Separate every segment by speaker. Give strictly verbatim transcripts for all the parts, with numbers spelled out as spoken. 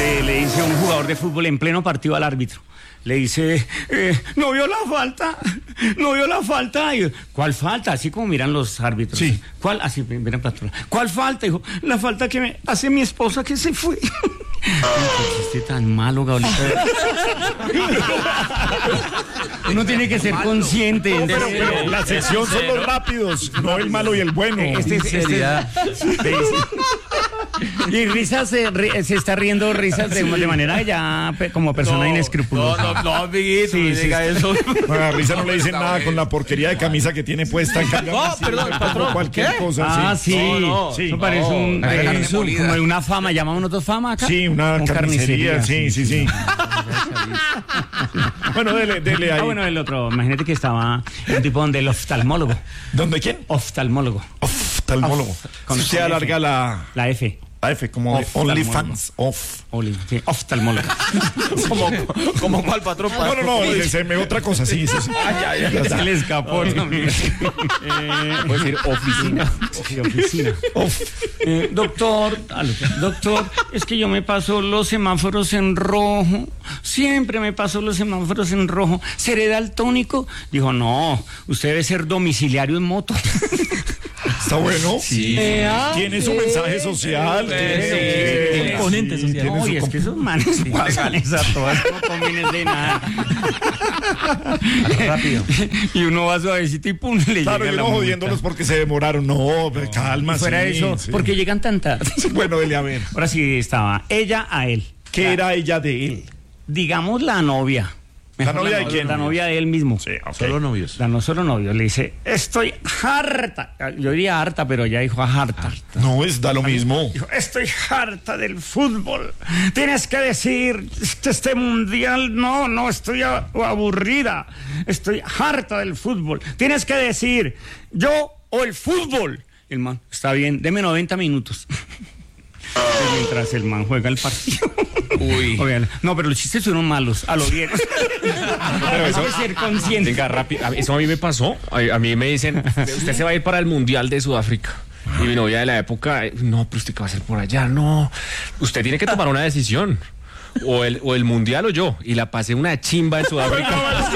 Speaker 1: le, le dice un jugador de fútbol en pleno partido al árbitro. Le dice, eh, no vio la falta, no vio la falta. Y, ¿cuál falta? Así como miran los árbitros.
Speaker 2: Sí.
Speaker 1: ¿Cuál? Así miran patrón. ¿Cuál falta? Dijo, la falta que me hace mi esposa que se fue. Qué chiste tan malo, Gabriel. Uno tiene que ser consciente.
Speaker 2: No, pero, pero la sección son los rápidos, no el malo y el bueno.
Speaker 1: Este, este, este, y risas, se, se está riendo risas de, de manera ya como persona
Speaker 3: no,
Speaker 1: inescrupulosa.
Speaker 3: No, no, no, amiguito, sí, no diga sí. eso.
Speaker 2: Bueno, a Risa no le dicen nada con la porquería de camisa que tiene puesta. En cambio,
Speaker 3: no, perdón, patrón,
Speaker 2: cualquier
Speaker 3: ¿qué?
Speaker 2: cosa.
Speaker 1: Ah, sí. sí.
Speaker 2: No, no,
Speaker 1: sí.
Speaker 2: Eso
Speaker 1: parece
Speaker 2: no,
Speaker 1: un, eh, como de una fama. ¿Llamamos nosotros fama acá?
Speaker 2: Sí, una
Speaker 1: un
Speaker 2: carnicería.
Speaker 1: carnicería.
Speaker 2: Sí, sí, sí. Bueno, dele, dele ahí.
Speaker 1: Ah, bueno, el otro. Imagínate que estaba un tipo donde el oftalmólogo.
Speaker 2: ¿Dónde quién?
Speaker 1: Oftalmólogo.
Speaker 2: Oftalmólogo.
Speaker 1: Con
Speaker 2: Usted alarga la...
Speaker 1: La F.
Speaker 2: La F, como de OnlyFans. Off.
Speaker 1: Oli, sí, oftalmólogo.
Speaker 3: como, como cuál patrón.
Speaker 2: No, no, no, se me otra cosa, sí, sí, sí.
Speaker 3: Ay, ay, ay.
Speaker 1: Se le escapó. No, eh,
Speaker 3: puede decir oficina.
Speaker 1: Sí, oficina. Eh, doctor, doctor, es que yo me paso los semáforos en rojo. Siempre me paso los semáforos en rojo. ¿Seré daltónico? Dijo, no, usted debe ser domiciliario en moto.
Speaker 2: ¿Está bueno?
Speaker 3: Sí.
Speaker 2: Eh, tiene su mensaje social.
Speaker 3: Eh,
Speaker 2: tiene,
Speaker 3: sí,
Speaker 1: componente social.
Speaker 2: Tiene
Speaker 1: No,
Speaker 2: su
Speaker 1: y es que esos manes pasan esa todas, no convienen de nada.
Speaker 3: Rápido.
Speaker 1: Y uno va suavecito y pum, le
Speaker 2: claro,
Speaker 1: llega
Speaker 2: y
Speaker 1: la
Speaker 2: no
Speaker 1: multa.
Speaker 2: jodiéndolos porque se demoraron. No, no calma.
Speaker 1: Y fuera
Speaker 2: sí,
Speaker 1: eso,
Speaker 2: sí.
Speaker 1: porque llegan tan tarde.
Speaker 2: Bueno, dele a ver.
Speaker 1: Ahora sí estaba ella a él.
Speaker 2: ¿Qué
Speaker 1: La,
Speaker 2: era ella de él?
Speaker 1: digamos la novia.
Speaker 2: ¿La
Speaker 1: Mejor
Speaker 2: novia
Speaker 1: la
Speaker 2: de quién?
Speaker 1: La novia de él mismo.
Speaker 2: Sí, ok.
Speaker 3: Solo novios.
Speaker 1: La no solo novio. Le dice, estoy harta. Yo diría harta, pero ella dijo harta.
Speaker 2: No, es da lo mismo.
Speaker 1: Dijo, estoy harta del fútbol. Tienes que decir, este, este mundial, no, no, estoy a, aburrida. Estoy harta del fútbol. Tienes que decir, yo o el fútbol. El man, está bien, deme noventa minutos. Mientras el man juega el partido.
Speaker 3: Uy.
Speaker 1: Oigan, no, pero los chistes fueron malos, a lo bien.
Speaker 4: Pero eso,
Speaker 1: hay que ser consciente.
Speaker 4: Venga, rápido. Eso a mí me pasó. A, a mí me dicen, usted se va a ir para el Mundial de Sudáfrica. Y mi novia de la época, no, pero usted qué va a hacer por allá. No, usted tiene que tomar una decisión. O el, o el Mundial o yo. Y la pasé una chimba en Sudáfrica.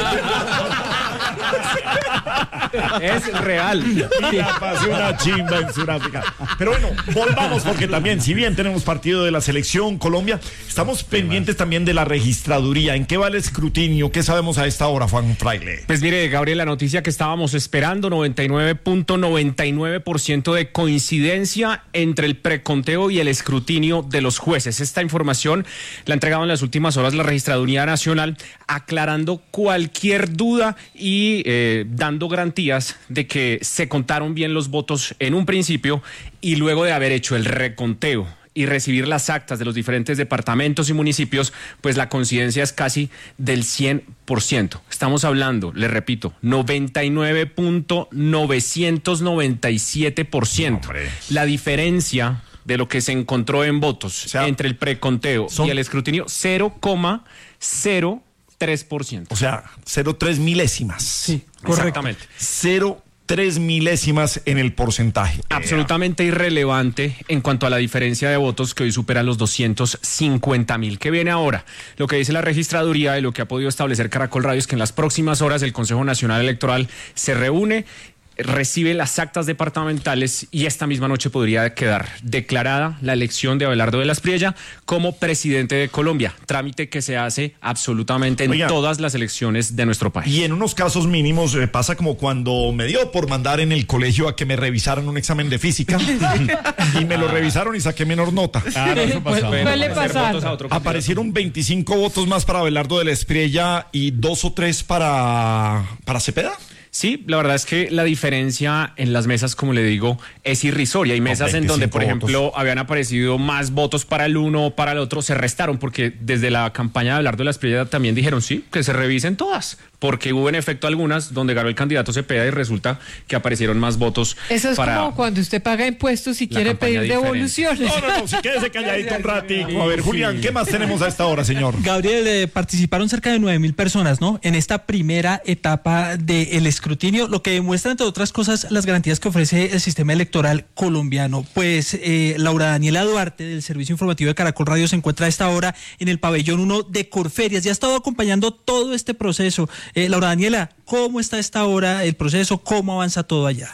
Speaker 4: Es real.
Speaker 2: Y la pasé una chimba en Sudáfrica. Pero bueno, volvamos porque también, si bien tenemos partido de la selección Colombia, estamos pendientes también de la registraduría. ¿En qué va el escrutinio? ¿Qué sabemos a esta hora, Juan Fraile?
Speaker 4: Pues mire, Gabriel, la noticia que estábamos esperando, noventa y nueve punto noventa y nueve por ciento de coincidencia entre el preconteo y el escrutinio de los jueces. Esta información la ha entregado en las últimas horas la Registraduría Nacional, aclarando cualquier duda y eh, dando garantías de que se contaron bien los votos en un principio y luego de haber hecho el reconteo y recibir las actas de los diferentes departamentos y municipios, pues la coincidencia es casi del cien por ciento. Estamos hablando, le repito, noventa y nueve punto novecientos noventa y siete por ciento.
Speaker 2: Hombre.
Speaker 4: La diferencia de lo que se encontró en votos,
Speaker 2: o sea,
Speaker 4: entre el preconteo
Speaker 2: son...
Speaker 4: y el escrutinio, cero coma cero tres por ciento.
Speaker 2: O sea, cero coma tres milésimas.
Speaker 4: Sí,
Speaker 2: correcto.
Speaker 4: exactamente.
Speaker 2: cero coma tres milésimas en el porcentaje.
Speaker 4: Absolutamente irrelevante en cuanto a la diferencia de votos que hoy supera los doscientos cincuenta mil. ¿Qué viene ahora? Lo que dice la registraduría y lo que ha podido establecer Caracol Radio es que en las próximas horas el Consejo Nacional Electoral se reúne, recibe las actas departamentales y esta misma noche podría quedar declarada la elección de Abelardo de la Espriella como presidente de Colombia, trámite que se hace absolutamente en
Speaker 2: Oiga,
Speaker 4: todas las elecciones de nuestro país.
Speaker 2: Y en unos casos mínimos eh, pasa como cuando me dio por mandar en el colegio a que me revisaran un examen de física y me lo revisaron y saqué menor nota.
Speaker 4: Claro, eso pasó.
Speaker 5: Suele pasar.
Speaker 2: Aparecieron veinticinco votos más para Abelardo de la Espriella y dos o tres para, para Cepeda.
Speaker 4: Sí, la verdad es que la diferencia en las mesas, como le digo, es irrisoria. Hay mesas en donde, por ejemplo, votos. habían aparecido más votos para el uno o para el otro, se restaron, porque desde la campaña de Abelardo de la Espriella también dijeron, sí, que se revisen todas, porque hubo en efecto algunas donde ganó el candidato Cepeda y resulta que aparecieron más votos.
Speaker 5: Eso es
Speaker 4: para
Speaker 5: como cuando usted paga impuestos y quiere pedir
Speaker 4: diferente.
Speaker 5: devoluciones.
Speaker 2: No, no, no, si quédese calladito un ratico. A ver, Julián, ¿qué más tenemos a esta hora, señor?
Speaker 6: Gabriel, eh, participaron cerca de nueve mil personas, ¿no? En esta primera etapa del escrutinio, lo que demuestra, entre otras cosas, las garantías que ofrece el sistema electoral colombiano. Pues eh, Laura Daniela Duarte, del Servicio Informativo de Caracol Radio, se encuentra a esta hora en el pabellón uno de Corferias. Ya ha estado acompañando todo este proceso. Eh, Laura Daniela, ¿cómo está a esta hora el proceso? ¿Cómo avanza todo allá?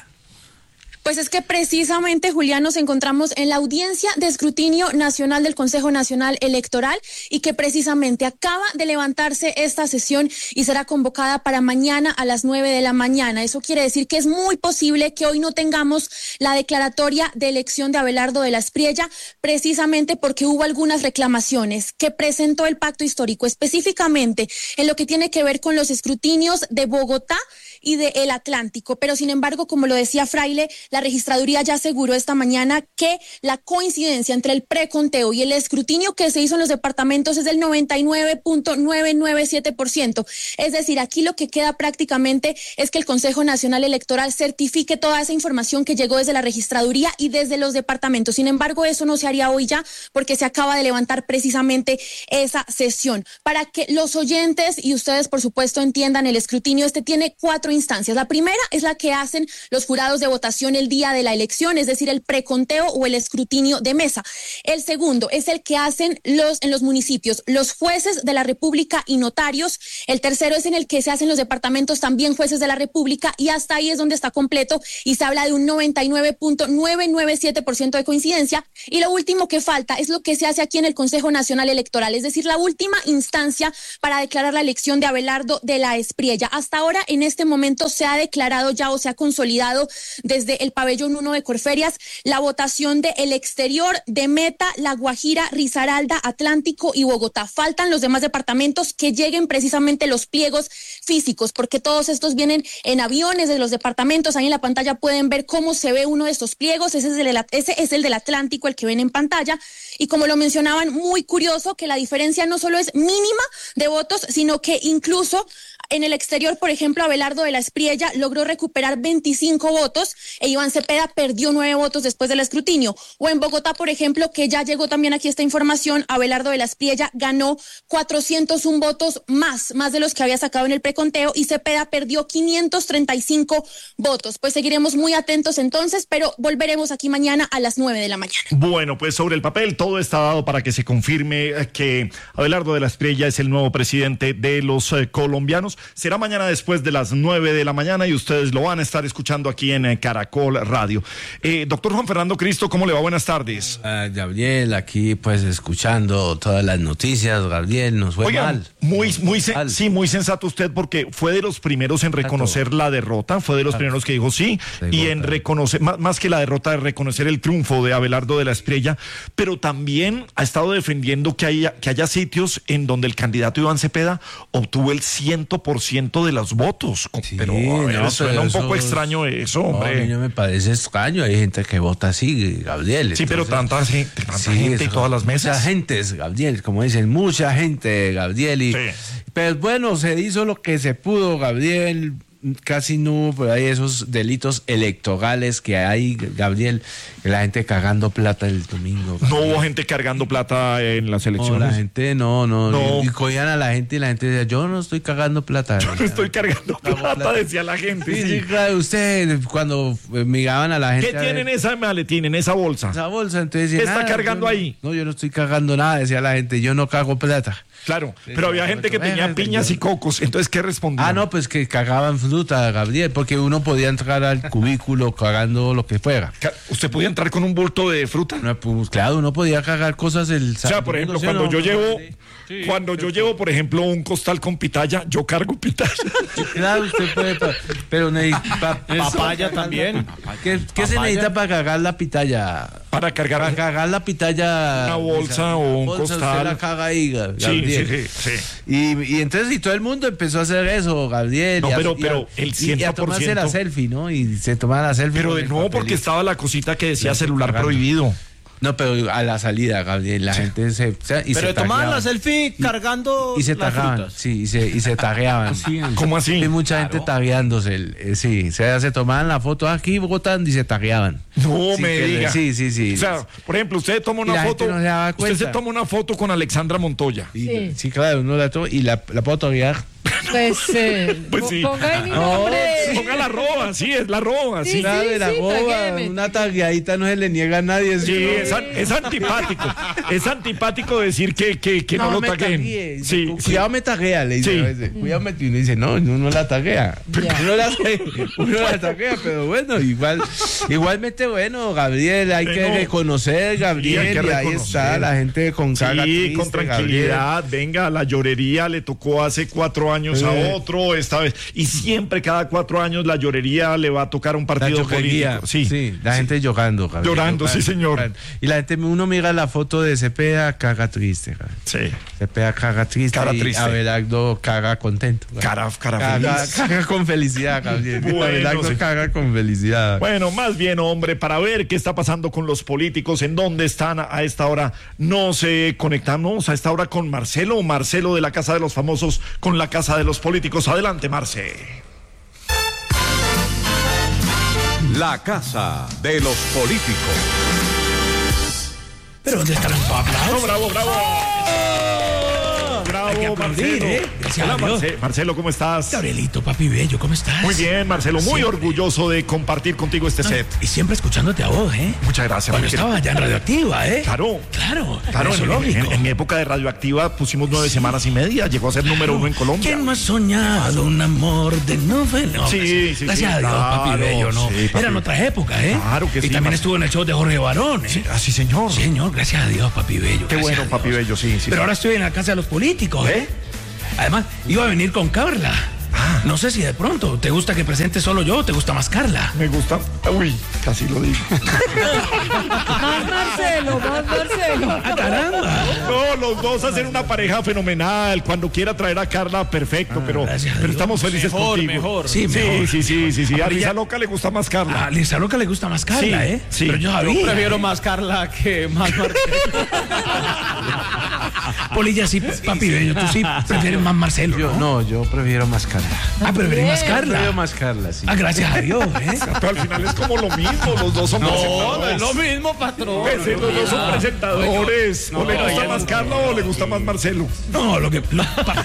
Speaker 7: Pues es que precisamente, Julián, nos encontramos en la audiencia de escrutinio nacional del Consejo Nacional Electoral y que precisamente acaba de levantarse esta sesión y será convocada para mañana a las nueve de la mañana. Eso quiere decir que es muy posible que hoy no tengamos la declaratoria de elección de Abelardo de la Espriella, precisamente porque hubo algunas reclamaciones que presentó el Pacto Histórico, específicamente en lo que tiene que ver con los escrutinios de Bogotá y de El Atlántico. Pero sin embargo, como lo decía Fraile, la registraduría ya aseguró esta mañana que la coincidencia entre el preconteo y el escrutinio que se hizo en los departamentos es del noventa y nueve punto novecientos noventa y siete por ciento. Es decir, aquí lo que queda prácticamente es que el Consejo Nacional Electoral certifique toda esa información que llegó desde la registraduría y desde los departamentos. Sin embargo, eso no se haría hoy ya porque se acaba de levantar precisamente esa sesión. Para que los oyentes y ustedes, por supuesto, entiendan el escrutinio, este tiene cuatro instancias. La primera es la que hacen los jurados de votación el día de la elección, es decir, el preconteo o el escrutinio de mesa. El segundo es el que hacen los en los municipios, los jueces de la República y notarios. El tercero es en el que se hacen los departamentos, también jueces de la República, y hasta ahí es donde está completo y se habla de un noventa y nueve punto novecientos noventa y siete por ciento de coincidencia. Y lo último que falta es lo que se hace aquí en el Consejo Nacional Electoral, es decir, la última instancia para declarar la elección de Abelardo de la Espriella. Hasta ahora, en este momento, se ha declarado ya o se ha consolidado desde el pabellón uno de Corferias la votación de El Exterior, de Meta, La Guajira, Risaralda, Atlántico y Bogotá. Faltan los demás departamentos que lleguen precisamente los pliegos físicos, porque todos estos vienen en aviones de los departamentos. Ahí en la pantalla pueden ver cómo se ve uno de estos pliegos. Ese es el, ese es el del Atlántico, el que ven en pantalla. Y como lo mencionaban, muy curioso que la diferencia no solo es mínima de votos, sino que incluso en El Exterior, por ejemplo, Abelardo de la Espriella logró recuperar veinticinco votos e Iván Cepeda perdió nueve votos después del escrutinio. O en Bogotá, por ejemplo, que ya llegó también aquí esta información, Abelardo de la Espriella ganó cuatrocientos uno votos más, más de los que había sacado en el preconteo, y Cepeda perdió quinientos treinta y cinco votos. Pues seguiremos muy atentos entonces, pero volveremos aquí mañana a las nueve de la mañana.
Speaker 2: Bueno, pues sobre el papel todo está dado para que se confirme que Abelardo de la Espriella es el nuevo presidente de los eh, colombianos. Será mañana después de las nueve de la mañana y ustedes lo van a estar escuchando aquí en eh, Caracol Radio. Eh, doctor Juan Fernando Cristo, ¿cómo le va? Buenas tardes.
Speaker 8: Uh, Gabriel, aquí pues escuchando todas las noticias. Gabriel, nos fue
Speaker 2: Oiga,
Speaker 8: mal.
Speaker 2: Muy, muy,
Speaker 8: fue mal.
Speaker 2: sí, muy sensato usted, porque fue de los primeros en reconocer la derrota, fue de los primeros que dijo sí, y en reconocer, más, más que la derrota, de reconocer el triunfo de Abelardo de la Espriella, pero también ha estado defendiendo que haya, que haya sitios en donde el candidato Iván Cepeda obtuvo el cien por ciento de los votos.
Speaker 8: Sí,
Speaker 2: pero a ver,
Speaker 8: no,
Speaker 2: suena
Speaker 8: pero
Speaker 2: un
Speaker 8: eso
Speaker 2: poco
Speaker 8: es...
Speaker 2: extraño eso,
Speaker 8: No,
Speaker 2: hombre.
Speaker 8: a mí no me parece extraño, hay gente que vota así, Gabriel.
Speaker 2: Sí,
Speaker 8: entonces...
Speaker 2: pero tanta, sí, tanta
Speaker 8: Sí,
Speaker 2: gente y
Speaker 8: eso,
Speaker 2: todas las mesas.
Speaker 8: Mucha gente, Gabriel, como dicen, mucha gente, Gabriel. Y,
Speaker 2: Sí.
Speaker 8: Pues bueno, se hizo lo que se pudo, Gabriel. Casi no hubo por ahí esos delitos electorales que hay, Gabriel, que la gente cagando plata el domingo.
Speaker 2: No hubo gente cargando plata en las
Speaker 8: No,
Speaker 2: elecciones.
Speaker 8: la gente no, no,
Speaker 2: No.
Speaker 8: Y, y cogían a la gente y la gente decía, yo no estoy cagando plata.
Speaker 2: Yo no estoy cargando
Speaker 8: Cago
Speaker 2: plata,
Speaker 8: plata.
Speaker 2: decía la gente.
Speaker 8: Sí,
Speaker 2: sí.
Speaker 8: sí, claro, usted cuando eh, miraban a la gente.
Speaker 2: ¿Qué
Speaker 8: a
Speaker 2: tienen
Speaker 8: ver,
Speaker 2: esa maletín, en esa bolsa?
Speaker 8: esa bolsa? Entonces decían,
Speaker 2: ¿Qué está
Speaker 8: "Ah,
Speaker 2: cargando
Speaker 8: yo no-
Speaker 2: ahí?"
Speaker 8: No, yo no estoy cagando nada, decía la gente, yo no cago plata.
Speaker 2: Claro,
Speaker 8: Sí,
Speaker 2: pero
Speaker 8: sí,
Speaker 2: había
Speaker 8: sí,
Speaker 2: gente que
Speaker 8: bueno,
Speaker 2: tenía
Speaker 8: yo-
Speaker 2: piñas y cocos. Entonces, ¿qué respondían?
Speaker 8: Ah, no, pues que cagaban fruta, Gabriel, porque uno podía entrar al cubículo cagando lo que fuera.
Speaker 2: Ca- ¿Usted podía entrar con un bulto de fruta?
Speaker 8: No, pues, claro, uno podía cagar cosas el
Speaker 2: O sea, por ejemplo,
Speaker 8: ¿sí,
Speaker 2: cuando
Speaker 8: no?
Speaker 2: yo llevo,
Speaker 8: Sí,
Speaker 2: cuando yo llevo, por ejemplo, un costal con pitaya, yo cargo pitaya.
Speaker 8: Claro, usted puede, pa- pero necesita
Speaker 4: Papaya también.
Speaker 8: ¿Qué, qué se necesita para cagar la pitaya?
Speaker 2: Para cargar
Speaker 8: Para cagar la pitaya.
Speaker 2: Una bolsa o un
Speaker 8: bolsa,
Speaker 2: costal.
Speaker 8: Usted la caga ahí, Ga-
Speaker 2: Sí,
Speaker 8: Gabriel.
Speaker 2: sí, sí, sí.
Speaker 8: Y, y entonces, y todo el mundo empezó a hacer eso, Gabriel.
Speaker 2: No,
Speaker 8: y a-
Speaker 2: pero-
Speaker 8: y a-
Speaker 2: pero el
Speaker 8: y-
Speaker 2: cien
Speaker 8: Y a
Speaker 2: por
Speaker 8: tomarse la
Speaker 2: ciento.
Speaker 8: selfie, ¿no? Y se tomaban la selfie.
Speaker 2: Pero
Speaker 8: con
Speaker 2: de
Speaker 8: el
Speaker 2: no, porque
Speaker 8: papelito.
Speaker 2: estaba la cosita que decía
Speaker 8: La
Speaker 2: celular
Speaker 8: cagando.
Speaker 2: prohibido.
Speaker 8: No, pero a la salida, Gabriel, la gente se... se- y
Speaker 9: Pero
Speaker 8: se
Speaker 9: tomaban
Speaker 8: tagueaban.
Speaker 9: la selfie cargando
Speaker 8: Y se
Speaker 9: las
Speaker 8: tagueaban,
Speaker 9: frutas.
Speaker 8: sí, y se, y se tagueaban.
Speaker 2: ¿Cómo así?
Speaker 8: Hay mucha gente tagueándose, el- eh, sí, se, se tomaban la foto aquí votando y se tagueaban.
Speaker 2: No
Speaker 8: Sí,
Speaker 2: me
Speaker 8: que le-
Speaker 2: diga.
Speaker 8: sí, sí, sí.
Speaker 2: O sea, por ejemplo, usted toma
Speaker 8: Y
Speaker 2: una
Speaker 8: la gente
Speaker 2: foto.
Speaker 8: no se daba
Speaker 2: usted
Speaker 8: cuenta.
Speaker 2: se toma una foto con Alexandra Montoya.
Speaker 8: Y-
Speaker 5: Sí.
Speaker 8: sí, claro, uno la toma y la, la puedo taguear.
Speaker 5: Pues, eh,
Speaker 2: Pues
Speaker 5: po-
Speaker 2: sí.
Speaker 5: ponga ahí mi
Speaker 8: No,
Speaker 5: nombre
Speaker 2: Ponga la arroba, sí, es la arroba, sí.
Speaker 5: Sí,
Speaker 8: Claro, de la
Speaker 5: sí,
Speaker 8: boba,
Speaker 5: taguéeme.
Speaker 8: una tagueadita no se le niega a nadie.
Speaker 2: Sí, es, an- es antipático. Es antipático decir que, que, que no, lo
Speaker 8: me
Speaker 2: taguen.
Speaker 8: taguee.
Speaker 2: Sí,
Speaker 8: Cu-
Speaker 2: sí.
Speaker 8: Cuidado me taguea, le dice
Speaker 2: Sí.
Speaker 8: a veces. Cuidado me y uno dice, no, uno no la taguea.
Speaker 5: Ya.
Speaker 8: Uno la, uno la taguea, pero bueno, igual, igualmente bueno, Gabriel, hay que
Speaker 2: Bueno,
Speaker 8: reconocer,
Speaker 2: y hay
Speaker 8: Gabriel,
Speaker 2: que
Speaker 8: y ahí
Speaker 2: reconocer.
Speaker 8: está la gente con cara
Speaker 2: Sí,
Speaker 8: triste,
Speaker 2: con tranquilidad, venga, la llorería le tocó hace cuatro años
Speaker 8: Sí.
Speaker 2: a otro, esta vez, y siempre cada cuatro años la llorería le va a tocar a un
Speaker 8: Gabriel. La
Speaker 2: partido
Speaker 8: choquería.
Speaker 2: político. Sí,
Speaker 8: Sí, la gente llorando, Gabriel.
Speaker 2: Llorando, sí, señor.
Speaker 8: Y la gente, uno mira la foto de Cepeda, caga triste, Gabriel.
Speaker 2: sí.
Speaker 8: Cepeda caga triste,
Speaker 2: Cara
Speaker 8: y
Speaker 2: triste.
Speaker 8: Abelardo caga contento. Gabriel.
Speaker 2: Cara, cara
Speaker 8: Caga,
Speaker 2: feliz.
Speaker 8: caga con felicidad, Gabriel.
Speaker 2: Bueno,
Speaker 8: Abelardo
Speaker 2: sí.
Speaker 8: caga con felicidad.
Speaker 2: Bueno, más bien, hombre, para ver qué está pasando con los políticos, en dónde están a esta hora, nos eh, conectamos a esta hora con Marcelo, Marcelo de la Casa de los Famosos, con la Casa de los Políticos. Adelante, Marce.
Speaker 3: La Casa de los Políticos.
Speaker 9: ¿Pero dónde están los aplausos?
Speaker 2: Bravo, bravo.
Speaker 9: Hay que
Speaker 2: Bravo,
Speaker 9: aplaudir,
Speaker 2: Marcelo.
Speaker 9: ¿eh? Gracias
Speaker 2: Hola,
Speaker 9: a Dios.
Speaker 2: Marce- Marcelo, ¿cómo estás?
Speaker 9: Gabrielito, papi bello, ¿cómo estás?
Speaker 2: Muy bien, Marcelo, muy
Speaker 9: Siempre.
Speaker 2: orgulloso de compartir contigo este set.
Speaker 9: Y siempre escuchándote a vos, ¿eh?
Speaker 2: Muchas gracias.
Speaker 9: Cuando
Speaker 2: mi querido.
Speaker 9: estaba allá en Radioactiva, ¿eh?
Speaker 2: Claro.
Speaker 9: Claro,
Speaker 2: Claro,
Speaker 9: eso
Speaker 2: en,
Speaker 9: lógico.
Speaker 2: en- en mi época de Radioactiva pusimos nueve semanas y media, llegó a ser número uno en Colombia.
Speaker 9: ¿Quién no ha soñado un amor de novela? No,
Speaker 2: Sí,
Speaker 9: gracias,
Speaker 2: sí,
Speaker 9: gracias
Speaker 2: sí,
Speaker 9: a Dios, papi
Speaker 2: claro,
Speaker 9: bello, ¿no?
Speaker 2: sí, papi.
Speaker 9: Eran otras épocas, ¿eh?
Speaker 2: Claro que
Speaker 9: y
Speaker 2: sí,
Speaker 9: también
Speaker 2: Marcelo.
Speaker 9: estuvo en el show de Jorge Barón, ¿eh?
Speaker 2: Sí, así, señor.
Speaker 9: Señor, gracias a Dios, papi bello.
Speaker 2: Qué
Speaker 9: gracias
Speaker 2: bueno,
Speaker 9: a
Speaker 2: papi
Speaker 9: Dios.
Speaker 2: bello, sí, sí.
Speaker 9: Pero ahora estoy en la casa de los políticos, ¿eh? Además, iba a venir con Carla.
Speaker 2: Ah.
Speaker 9: No sé si de pronto te gusta que presente solo yo o te gusta más Carla.
Speaker 2: Me gusta. Uy, casi lo digo.
Speaker 5: Más Marcelo, más Marcelo.
Speaker 9: ¡Ah, caramba!
Speaker 2: No, los dos hacen una pareja fenomenal. Cuando quiera traer a Carla, perfecto. pero,
Speaker 9: gracias a
Speaker 2: pero
Speaker 9: Dios.
Speaker 2: estamos felices contigo.
Speaker 9: Sí,
Speaker 2: Sí,
Speaker 9: mejor.
Speaker 2: sí, sí, sí, sí. A
Speaker 9: Ah, pero
Speaker 2: Lisa
Speaker 9: ya-
Speaker 2: Loca le gusta más Carla.
Speaker 9: A Lisa Loca le gusta más Carla,
Speaker 2: Sí,
Speaker 9: ¿eh?
Speaker 2: sí.
Speaker 9: Pero yo sabía.
Speaker 6: Prefiero más Carla que más Marcelo.
Speaker 9: Polilla, sí, papi bello, tú sí prefieres más Marcelo,
Speaker 8: Yo,
Speaker 9: ¿no?
Speaker 8: no, yo prefiero más Carla.
Speaker 9: Ah, prefieres más
Speaker 8: Prefiero
Speaker 9: Carla.
Speaker 8: más Carla, sí.
Speaker 9: Ah, gracias a Dios, ¿eh?
Speaker 2: Pero al final es como lo mismo. Los dos son presentadores.
Speaker 6: mismo, patrón.
Speaker 2: Pues, los dos son presentadores. ¿O le gusta más Carla o le gusta más Marcelo?
Speaker 9: No, lo que. Lo, pa-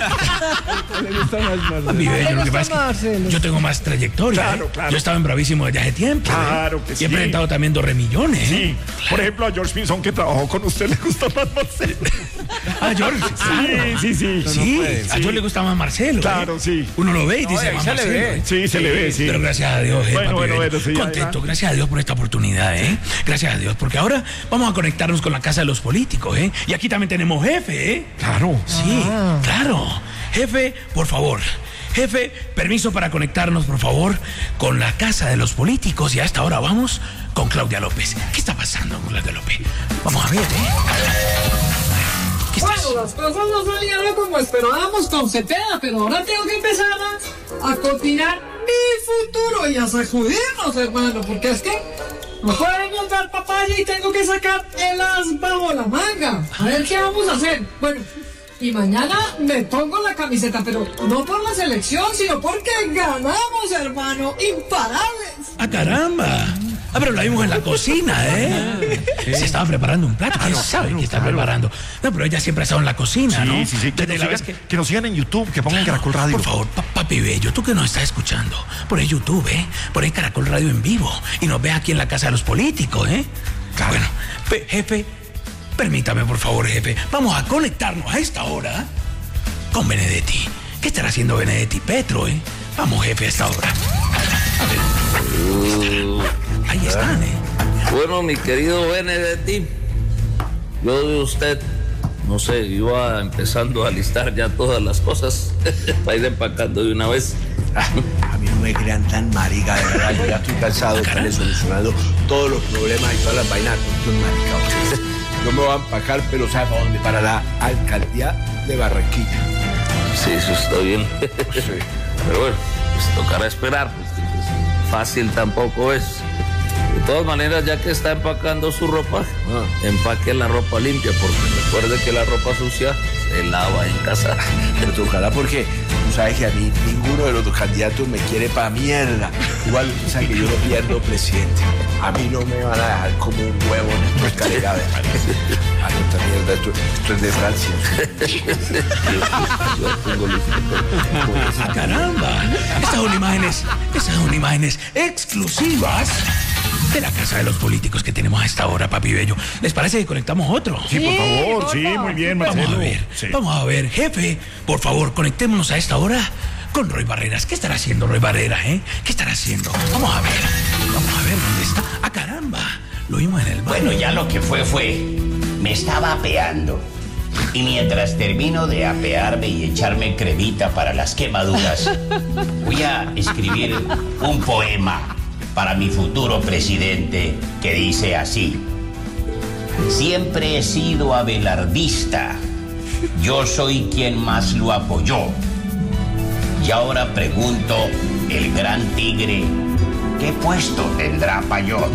Speaker 8: Le gusta más Marcelo.
Speaker 9: papi bello, lo que
Speaker 5: gusta
Speaker 9: pasa es que
Speaker 5: Marcelo?
Speaker 9: yo tengo más trayectoria.
Speaker 2: Claro,
Speaker 9: ¿eh?
Speaker 2: claro.
Speaker 9: Yo estaba en Bravísimo desde hace tiempo. ¿eh?
Speaker 2: Claro que
Speaker 9: Y
Speaker 2: sí.
Speaker 9: he presentado también dos remillones,
Speaker 2: Sí.
Speaker 9: ¿eh?
Speaker 2: Por ejemplo, a George Pinzón, que trabajó con usted, le gusta más Marcelo.
Speaker 9: Ah, George. claro.
Speaker 2: Sí, sí, sí.
Speaker 9: Sí,
Speaker 8: puede,
Speaker 9: a
Speaker 2: sí.
Speaker 9: George le gusta más Marcelo.
Speaker 2: Claro,
Speaker 9: ¿eh?
Speaker 2: sí.
Speaker 9: Uno lo ve y dice,
Speaker 6: ahí
Speaker 9: más
Speaker 6: se le
Speaker 9: Marcelo,
Speaker 6: ve.
Speaker 9: ¿eh?
Speaker 2: Sí, se le ve, sí.
Speaker 9: Pero gracias a Dios, eh,
Speaker 2: Bueno,
Speaker 9: papi
Speaker 2: bueno,
Speaker 9: bello.
Speaker 2: bueno, sí, ya,
Speaker 9: contento,
Speaker 2: ya.
Speaker 9: gracias a Dios por esta oportunidad, ¿eh? Gracias a Dios, porque ahora vamos a conectarnos con la casa de los políticos, ¿eh? Y aquí también tenemos jefe, ¿eh?
Speaker 2: Claro.
Speaker 9: Sí,
Speaker 2: Ah.
Speaker 9: claro. Jefe, por favor. Jefe, permiso para conectarnos, por favor, con la casa de los políticos. Y a esta hora vamos con Claudia López. ¿Qué está pasando con Claudia López? Vamos a ver, ¿eh? ¿Qué estás?
Speaker 10: Bueno, las cosas no salieron como esperábamos con Cepeda, pero ahora tengo que empezar a, a coordinar mi futuro y a sacudirnos, hermano, porque es que no podemos dar papaya y tengo que sacar el as bajo la manga. A ver qué vamos a hacer. Bueno, y mañana me pongo la camiseta, pero no por la selección, sino porque ganamos, hermano, imparables.
Speaker 9: ¡Ah, caramba! Ah, pero la vimos en la cocina, ¿eh? Se estaba preparando un plato. ¿Quién sabe qué está preparando? No, pero ella siempre ha estado en la cocina, ¿no?
Speaker 2: Sí, sí, sí. Que
Speaker 9: Desde
Speaker 2: nos,
Speaker 9: la
Speaker 2: sigan,
Speaker 9: vez que...
Speaker 2: que nos sigan en YouTube, que pongan Caracol Radio.
Speaker 9: Por favor, pa- papi bello, tú que nos estás escuchando, por ahí YouTube, ¿eh? Por ahí Caracol Radio en vivo. Y nos ves aquí en la casa de los políticos, ¿eh?
Speaker 2: Claro.
Speaker 9: Bueno, pe- jefe, permítame, por favor, jefe. Vamos a conectarnos a esta hora con Benedetti. ¿Qué estará haciendo Benedetti Petro, eh? Vamos, jefe, a esta hora. A ver. Ahí están, ¿eh?
Speaker 11: Bueno, mi querido Benedetti, yo de usted, no sé, iba empezando a listar ya todas las cosas para ir empacando de una vez.
Speaker 12: A mí no me crean tan marica, de verdad. Yo ya estoy cansado de estarle solucionando todos los problemas y todas las vainas con estos maricados. Yo me voy a empacar, pero ¿sabe para dónde? Para la alcaldía de Barranquilla.
Speaker 11: Sí, eso está bien. Pero bueno, pues tocará esperar. Pues, pues, fácil tampoco es. De todas maneras, ya que está empacando su ropa, ah. empaque la ropa limpia, porque recuerde que la ropa sucia se lava en casa.
Speaker 12: Pero tocará porque tú sabes que a mí ninguno de los dos candidatos me quiere pa' mierda. Igual, o sea, que yo no pierdo, presidente. A mí no me van a dejar como un huevo en esta escalera de Ay, esta mierda, esto, esto es de Francia.
Speaker 11: Yo tengo listo.
Speaker 9: ¡Ah, caramba! Estas son imágenes, estas son imágenes exclusivas de la casa de los políticos que tenemos a esta hora, papi bello. ¿Les parece que conectamos otro?
Speaker 2: Sí, por favor, sí, muy bien, Marcelo.
Speaker 9: Vamos a ver,
Speaker 2: sí. vamos
Speaker 9: a ver, jefe, por favor, conectémonos a esta hora con Roy Barreras. ¿Qué estará haciendo Roy Barreras, eh? ¿Qué estará haciendo? Vamos a ver, vamos a ver dónde está. ¡Ah, caramba! Lo vimos en el baño.
Speaker 13: Bueno, ya lo que fue, fue. Me estaba apeando. Y mientras termino de apearme y echarme cremita para las quemaduras, voy a escribir un poema para mi futuro presidente que dice así: siempre he sido abelardista, yo soy quien más lo apoyó. Y ahora pregunto, el gran tigre, ¿qué puesto tendrá Payot?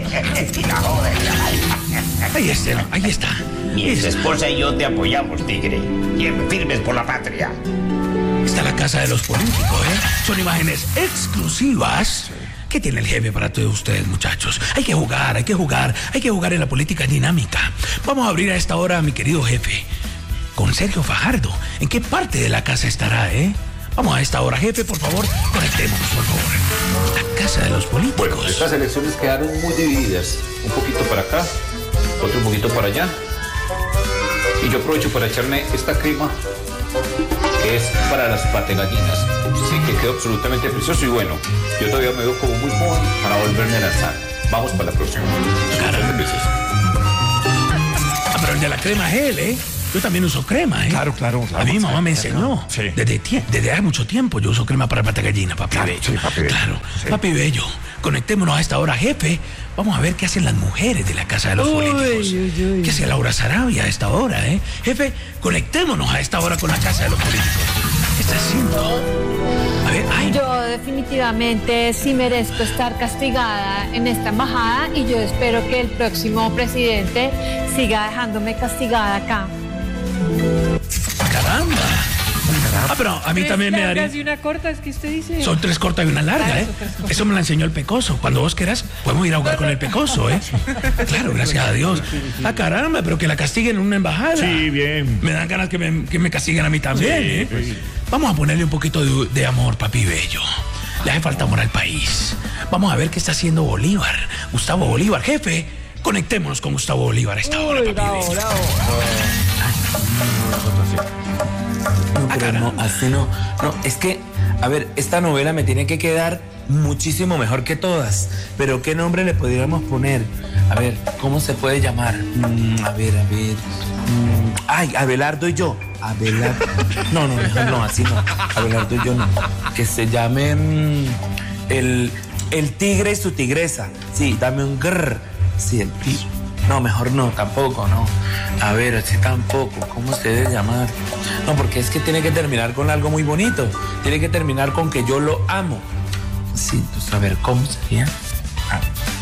Speaker 9: Ahí está, ahí está.
Speaker 13: Mi ex esposa y yo te apoyamos, tigre. Firmes por la patria.
Speaker 9: Está la casa de los políticos, ¿eh? Son imágenes exclusivas. ¿Qué tiene el jefe para todos ustedes, muchachos? Hay que jugar, hay que jugar, hay que jugar en la política dinámica. Vamos a abrir a esta hora a mi querido jefe, con Sergio Fajardo. ¿En qué parte de la casa estará, eh? Vamos a esta hora, jefe, por favor, conectémonos, por favor. La casa de los políticos.
Speaker 14: Bueno, estas elecciones quedaron muy divididas. Un poquito para acá, otro un poquito para allá. Y yo aprovecho para echarme esta crema, que es para las pategallinas. Sí, que quedó absolutamente precioso y bueno, yo todavía me veo como muy joven para volverme a lanzar. Vamos para la próxima.
Speaker 9: Ah, pero el de la crema es él, ¿eh? Yo también uso crema, ¿eh?
Speaker 2: Claro, claro, claro.
Speaker 9: A mí mi mamá me enseñó.
Speaker 2: Sí.
Speaker 9: Desde, desde hace mucho tiempo yo uso crema para pata gallina, papi
Speaker 2: claro,
Speaker 9: bello.
Speaker 2: Sí, papi bello.
Speaker 9: Claro,
Speaker 2: sí.
Speaker 9: Papi bello. Conectémonos a esta hora, jefe. Vamos a ver qué hacen las mujeres de la casa de los
Speaker 5: Uy,
Speaker 9: políticos.
Speaker 5: uy, uy.
Speaker 9: ¿Qué hace Laura Sarabia a esta hora, eh? Jefe, conectémonos a esta hora con la casa de los políticos. ¿Qué está haciendo? A ver, ay.
Speaker 15: Yo definitivamente sí merezco estar castigada en esta embajada y yo espero que el próximo presidente siga dejándome castigada acá.
Speaker 9: ¡Caramba! Ah, pero a mí también me daría...
Speaker 5: ¿Tres largas y una corta, es que usted dice?
Speaker 9: Son tres cortas y una larga,
Speaker 5: Claro,
Speaker 9: ¿eh?
Speaker 5: son tres cortas.
Speaker 9: Eso me la enseñó el Pecoso. Cuando vos quieras, podemos ir a jugar con el Pecoso, ¿eh? Claro, gracias a Dios. Ah, caramba, pero que la castiguen en una embajada.
Speaker 2: Sí, bien.
Speaker 9: Me dan ganas que me, que me castiguen a mí también,
Speaker 2: Sí,
Speaker 9: ¿eh?
Speaker 2: pues sí.
Speaker 9: Vamos a ponerle un poquito de, de amor, papi bello. Le hace falta amor al país. Vamos a ver qué está haciendo Bolívar. Gustavo Bolívar, jefe. Conectémonos con Gustavo Bolívar a esta hora, papi bello.
Speaker 16: No, pero no, así no. No, es que, a ver, esta novela me tiene que quedar muchísimo mejor que todas. Pero ¿qué nombre le podríamos poner? A ver, ¿cómo se puede llamar? Mm, a ver, a ver. Mm, ay, Abelardo y yo. Abelardo. No, no, mejor no, así no. Abelardo y yo no. Que se llame mm, el, el tigre y su tigresa. Sí, dame un grrr. Sí, el tigre. No, mejor no, tampoco, no. A ver, así tampoco. ¿Cómo se debe llamar? No, porque es que tiene que terminar con algo muy bonito. Tiene que terminar con que yo lo amo. Sí, pues a ver, ¿cómo sería? Ah.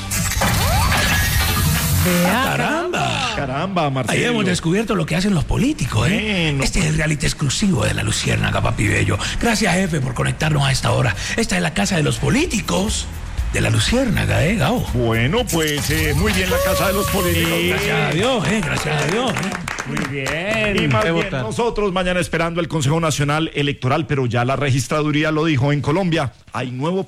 Speaker 9: Ah, ¡Caramba!
Speaker 2: Caramba, Marcelo.
Speaker 9: Ahí hemos descubierto lo que hacen los políticos, ¿eh?
Speaker 2: Bueno.
Speaker 9: Este es el reality exclusivo de La Luciérnaga, papi bello. Gracias, jefe, por conectarnos a esta hora. Esta es la casa de los políticos de La Luciérnaga, ¿eh, Gao?
Speaker 2: Bueno, pues eh, muy bien la casa de los políticos.
Speaker 9: Gracias a Dios, ¿eh? Gracias a Dios. ¿eh?
Speaker 1: Muy bien.
Speaker 2: Y más bien nosotros mañana esperando el Consejo Nacional Electoral, pero ya la registraduría lo dijo en Colombia. Hay nuevo